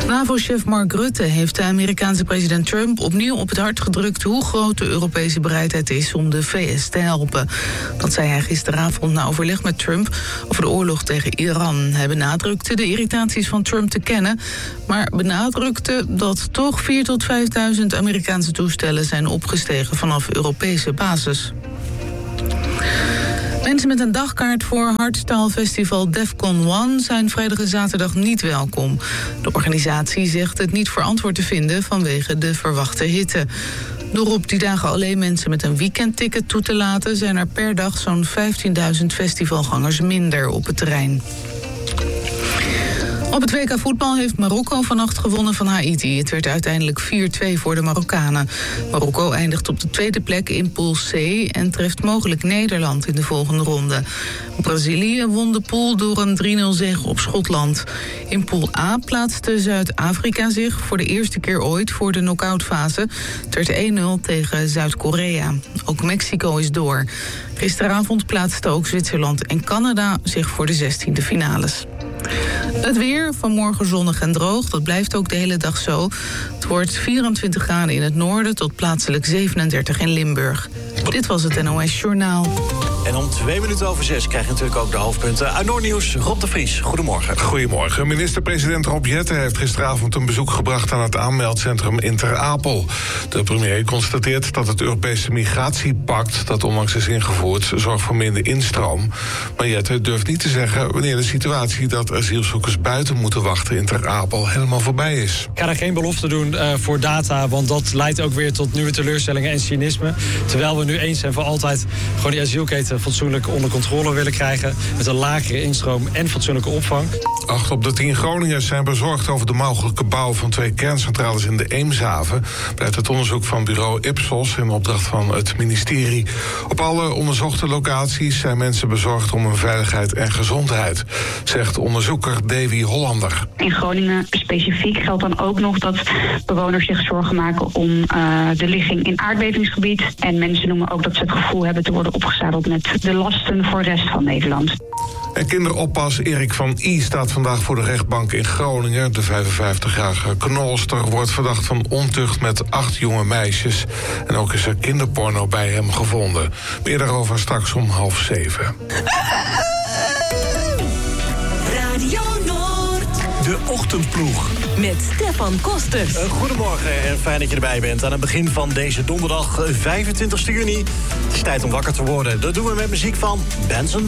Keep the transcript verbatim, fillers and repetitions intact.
NAVO-chef Mark Rutte heeft de Amerikaanse president Trump opnieuw op het hart gedrukt hoe groot de Europese bereidheid is om de V S te helpen. Dat zei hij gisteravond na overleg met Trump over de oorlog tegen Iran. Hij benadrukte de irritaties van Trump te kennen, maar benadrukte dat toch vierduizend tot vijfduizend Amerikaanse toestellen zijn opgestegen vanaf Europese basis. Mensen met een dagkaart voor hardstylefestival Defcon One zijn vrijdag en zaterdag niet welkom. De organisatie zegt het niet verantwoord te vinden vanwege de verwachte hitte. Door op die dagen alleen mensen met een weekendticket toe te laten, zijn er per dag zo'n vijftienduizend festivalgangers minder op het terrein. Op het W K voetbal heeft Marokko vannacht gewonnen van Haiti. Het werd uiteindelijk vier twee voor de Marokkanen. Marokko eindigt op de tweede plek in Pool C en treft mogelijk Nederland in de volgende ronde. Brazilië won de pool door een drie nul zege op Schotland. In Pool A plaatste Zuid-Afrika zich voor de eerste keer ooit voor de knock-outfase. Het werd één nul tegen Zuid-Korea. Ook Mexico is door. Gisteravond plaatsten ook Zwitserland en Canada zich voor de zestiende finales. Het weer, vanmorgen zonnig en droog, dat blijft ook de hele dag zo. Het wordt vierentwintig graden in het noorden tot plaatselijk zevenendertig in Limburg. Dit was het N O S Journaal. En om twee minuten over zes krijg je natuurlijk ook de hoofdpunten uit Noordnieuws. Rob de Vries, goedemorgen. Goedemorgen. Minister-president Rob Jetten heeft gisteravond een bezoek gebracht aan het aanmeldcentrum in Ter Apel. De premier constateert dat het Europese migratiepact, dat onlangs is ingevoerd, zorgt voor minder instroom. Maar Jetten durft niet te zeggen wanneer de situatie dat asielzoekers buiten moeten wachten in Ter Apel helemaal voorbij is. Ik ga daar geen belofte doen uh, voor data, want dat leidt ook weer tot nieuwe teleurstellingen en cynisme. Terwijl we nu eens en voor altijd gewoon die asielketen fatsoenlijk onder controle willen krijgen, met een lagere instroom en fatsoenlijke opvang. Acht op de tien Groningers zijn bezorgd over de mogelijke bouw van twee kerncentrales in de Eemshaven, blijkt het onderzoek van bureau Ipsos in opdracht van het ministerie. Op alle onderzochte locaties zijn mensen bezorgd om hun veiligheid en gezondheid, zegt onderzoeker Davy Hollander. In Groningen specifiek geldt dan ook nog dat bewoners zich zorgen maken om uh, de ligging in aardbevingsgebied. En mensen noemen ook dat ze het gevoel hebben te worden opgezadeld met de lasten voor de rest van Nederland. En kinderoppas Erik van I staat vandaag voor de rechtbank in Groningen. De vijfenvijftigjarige knolster wordt verdacht van ontucht met acht jonge meisjes. En ook is er kinderporno bij hem gevonden. Meer daarover straks om half zeven. Radio Noord. De Ochtendploeg. Met Stefan Kosters. Uh, goedemorgen en fijn dat je erbij bent aan het begin van deze donderdag vijfentwintigste juni. Het is tijd om wakker te worden. Dat doen we met muziek van Benson